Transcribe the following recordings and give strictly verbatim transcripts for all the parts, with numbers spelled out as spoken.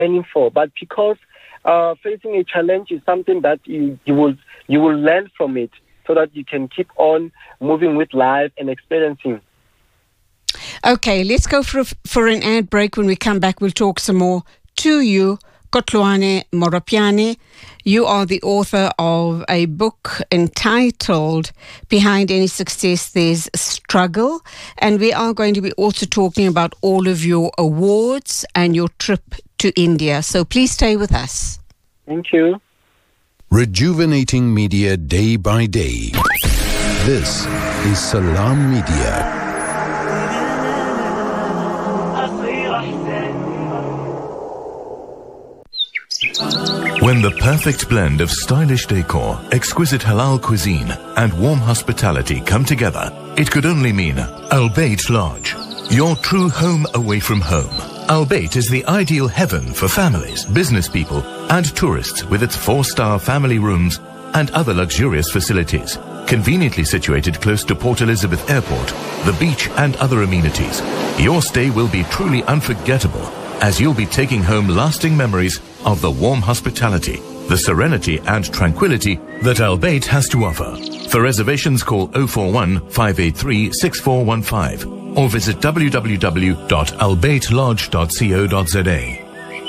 training for. But because uh, facing a challenge is something that you, you will you will learn from it, so that you can keep on moving with life and experiencing. Okay, let's go for a, for an ad break. When we come back, we'll talk some more to you, Kotloane Moropiane. You are the author of a book entitled Behind Any Success, There's Struggle. And we are going to be also talking about all of your awards and your trip to India. So please stay with us. Thank you. Rejuvenating media day by day. This is Salam Media. When the perfect blend of stylish decor, exquisite halal cuisine, and warm hospitality come together, it could only mean Al Bayt Lodge, your true home away from home. Al Bayt is the ideal heaven for families, business people, and tourists, with its four-star family rooms and other luxurious facilities. Conveniently situated close to Port Elizabeth Airport, the beach, and other amenities, your stay will be truly unforgettable, as you'll be taking home lasting memories of the warm hospitality, the serenity and tranquility that Al Bayt has to offer. For reservations, call oh four one, five eight three, six four one five or visit w w w dot al bayt lodge dot co dot z a.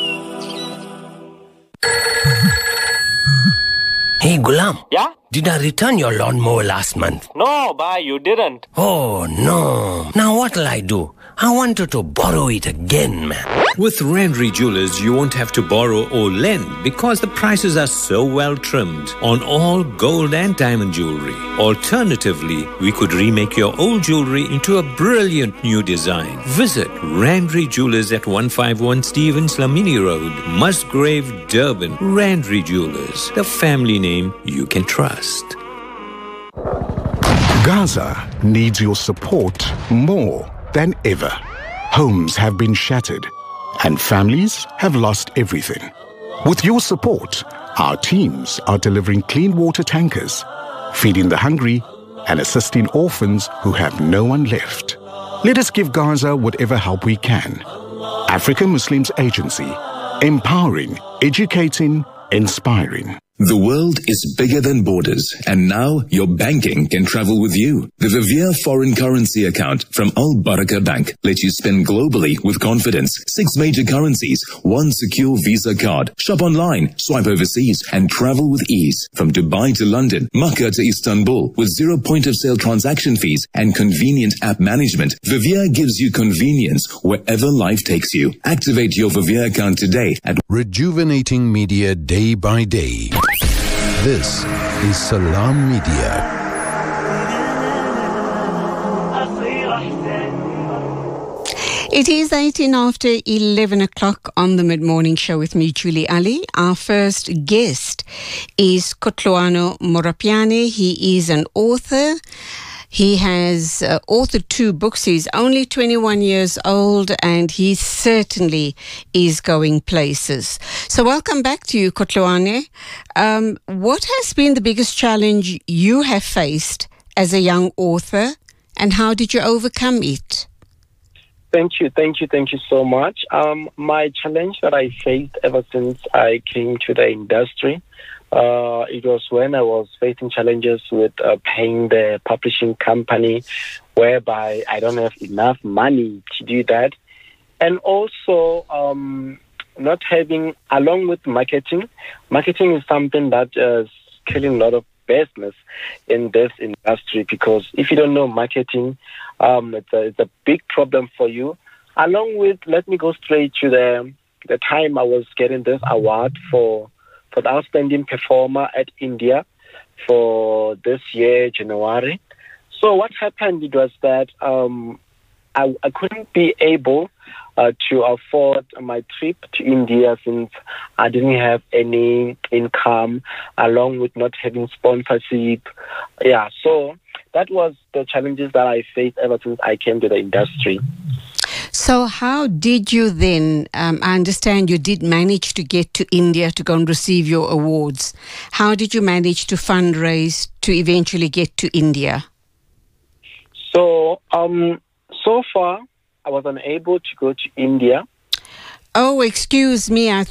Hey, Gulam. Yeah? Did I return your lawnmower last month? No, bye, you didn't. Oh, no. Now what'll I do? I wanted to borrow it again, man. With Randry Jewelers, you won't have to borrow or lend because the prices are so well trimmed on all gold and diamond jewelry. Alternatively, we could remake your old jewelry into a brilliant new design. Visit Randry Jewelers at one fifty-one Stevens Lamini Road, Musgrave, Durban. Randry Jewelers, the family name you can trust. Gaza needs your support more than ever. Homes have been shattered and families have lost everything. With your support, our teams are delivering clean water tankers, feeding the hungry, and assisting orphans who have no one left. Let us give Gaza whatever help we can. African Muslims Agency, empowering, educating, inspiring. The world is bigger than borders, and now your banking can travel with you. The Vivier foreign currency account from Al Baraka Bank lets you spend globally with confidence. Six major currencies, one secure Visa card. Shop online, swipe overseas, and travel with ease. From Dubai to London, Makkah to Istanbul, with zero point of sale transaction fees and convenient app management, Vivier gives you convenience wherever life takes you. Activate your Vivier account today at Rejuvenating media day by day. This is Salam Media. It is eighteen after eleven o'clock on the Mid-Morning Show with me, Julie Ali. Our first guest is Kotloane Moropiane. He is an author. He has uh, authored two books. He's only twenty-one years old and he certainly is going places. So welcome back to you, Kotloane. Um, what has been the biggest challenge you have faced as a young author and how did you overcome it? Thank you, thank you, thank you so much. Um, my challenge that I faced ever since I came to the industry, Uh, it was when I was facing challenges with uh, paying the publishing company, whereby I don't have enough money to do that. And also um, not having, along with marketing, marketing is something that is killing a lot of business in this industry, because if you don't know marketing, um, it's, a, it's a big problem for you. Along with, let me go straight to the, the time I was getting this award for for the outstanding performer at India for this year, January. So what happened it was that um, I, I couldn't be able uh, to afford my trip to India since I didn't have any income, along with not having sponsorship. Yeah, so that was the challenges that I faced ever since I came to the industry. So how did you then, um, I understand you did manage to get to India to go and receive your awards. How did you manage to fundraise to eventually get to India? So, um, so far, I was unable to go to India. Oh, excuse me. I